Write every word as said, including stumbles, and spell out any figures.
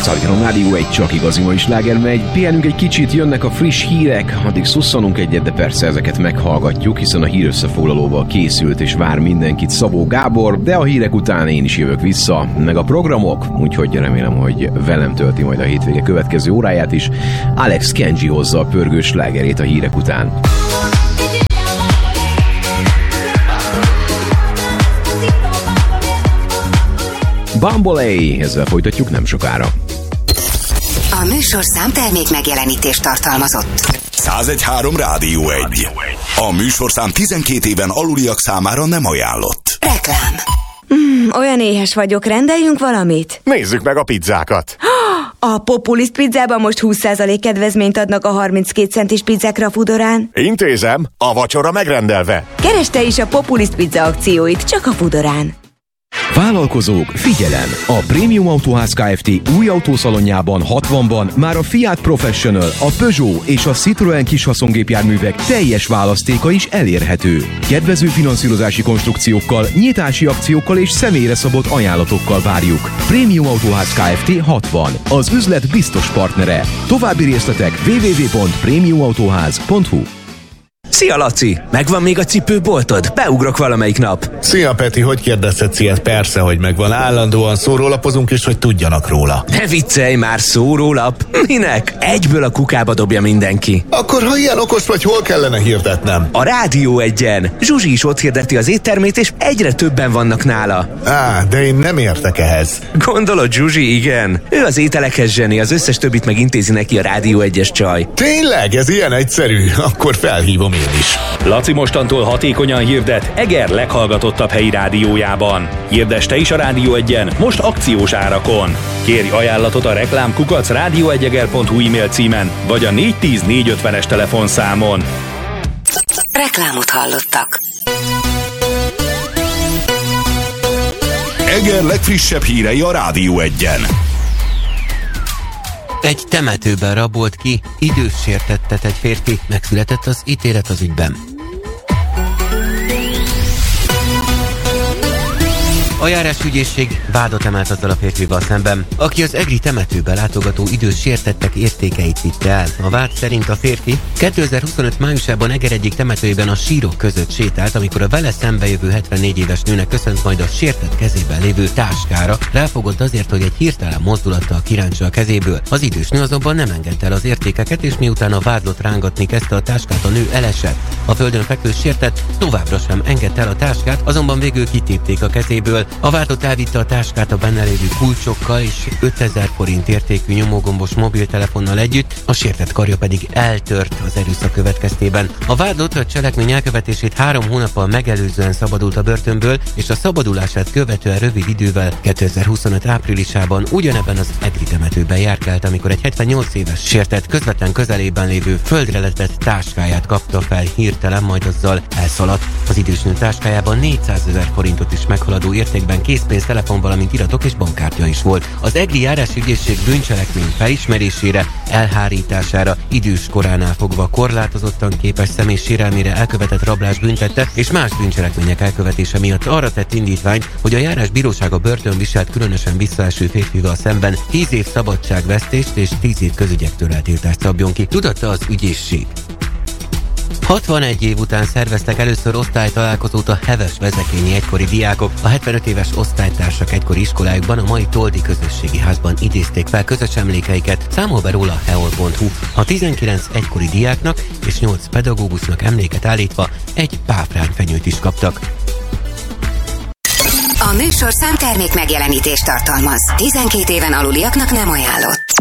Szállítom Rádió egy, csak igazi mai sláger megy. Pihenünk egy kicsit, jönnek a friss hírek, addig szusszanunk egyet, de persze ezeket meghallgatjuk, hiszen a hírösszefoglalóval készült és vár mindenkit Szabó Gábor, de a hírek után én is jövök vissza, meg a programok, úgyhogy remélem, hogy velem tölti majd a hétvége következő óráját is. Alex Kenji hozza a pörgős slágerét a hírek után. Bambolé, ezzel folytatjuk nem sokára. A műsorszám termék megjelenítést tartalmazott. száz egy három Rádió egy. A műsorszám tizenkét éven aluliak számára nem ajánlott. Reklám. Mm, olyan éhes vagyok, rendeljünk valamit? Nézzük meg a pizzákat. A Populist pizzában most húsz százalék kedvezményt adnak a harminckét centis pizzákra a Foodorán. Intézem, a vacsora megrendelve. Keresd is a Populist pizza akcióit, csak a Foodorán. Vállalkozók, figyelem! A Prémium Autóház Kft. Új autószalonjában hatvanban már a Fiat Professional, a Peugeot és a Citroën kishaszongépjárművek teljes választéka is elérhető. Kedvező finanszírozási konstrukciókkal, nyitási akciókkal és személyre szabott ajánlatokkal várjuk. Prémium Autóház Kft. hatvan. Az üzlet biztos partnere. További részletek double-u double-u double-u pont prémium autóház pont hu. Szia, Laci! Megvan még a cipőboltod? Beugrok valamelyik nap. Szia, Peti, hogy kérdezhetsz ilyet? Persze, hogy megvan. Állandóan szórólapozunk is, hogy tudjanak róla. Ne viccelj már, szórólap! Minek? Egyből a kukába dobja mindenki. Akkor, ha ilyen okos vagy, hol kellene hirdetnem? A Rádió egyen. Zsuzsi is ott hirdeti az éttermét, és egyre többen vannak nála. Á, de én nem értek ehhez. Gondolod, Zsuzsi, igen. Ő az ételekhez zseni, az összes többit megintézi neki a Rádió egyes csaj. Tényleg? Ez ilyen egyszerű? Akkor felhívom én is. Laci mostantól hatékonyan hirdet Eger leghallgatottabb helyi rádiójában. Hirdess te is a Rádió egyen, most akciós árakon. Kérj ajánlatot a reklámkukac rádióegyeger pont hu e-mail címen, vagy a négy tíz négy ötvenes telefonszámon. Reklámot hallottak. Eger legfrissebb hírei a Rádió egyen. Egy temetőben rabolt ki, idős sértettet egy férfi, megszületett az ítélet az ügyben. A járásügyészség vádat emelt azzal a férfival szemben, aki az egri temetőbe látogató idős sértettek értékeit vitte el. A vád szerint a férfi kétezer-huszonöt májusában Eger egyik temetőjében a sírok között sétált, amikor a vele szembejövő hetvennégy éves nőnek köszönt, majd a sértett kezében lévő táskára ráfogott azért, hogy egy hirtelen mozdulattal kirántsa a kezéből. Az idős nő azonban nem engedte el az értékeket, és miután a vádlott rángatni kezdte a táskát, a nő elesett. A földön fekvő sértett továbbra sem engedte el a táskát, azonban végül kitépték a kezéből. A vádlott elvitte a táskát a benne lévő kulcsokkal és ötezer forint értékű nyomógombos mobiltelefonnal együtt, a sértett karja pedig eltört az erőszak következtében. A vádlott a cselekmény elkövetését három hónappal megelőzően szabadult a börtönből, és a szabadulását követően rövid idővel kétezer-huszonöt áprilisában ugyanebben az egri temetőben járkált, amikor egy hetvennyolc éves sértett közvetlen közelében lévő földre letett táskáját kapta fel hirtelen, majd azzal elszaladt. Az idősnő táskájában négyszázezer forintot is meghaladó értékben készpénz, telefon, valamint iratok és bankkártya is volt. Az egri járásügyészség bűncselekmény felismerésére, elhárítására, idős koránál fogva korlátozottan képes személy sérelmére elkövetett rablás büntette, és más bűncselekmények elkövetése miatt arra tett indítványt, hogy a járásbírósága börtönviselt különösen visszaeső férfival szemben tíz év szabadságvesztést és tíz év közügyektől eltiltást szabjon ki, tudatta az ügyészség. hatvanegy év után szerveztek először osztálytalálkozót a Heves vezekényi egykori diákok. A hetvenöt éves osztálytársak egykori iskolájukban, a mai Toldi közösségi házban idézték fel közös emlékeiket. Számol be róla heol pont hu. A tizenkilenc egykori diáknak és nyolc pedagógusnak emléket állítva egy páfrányfenyőt is kaptak. A műsorszám termék megjelenítést tartalmaz. tizenkét éven aluliaknak nem ajánlott.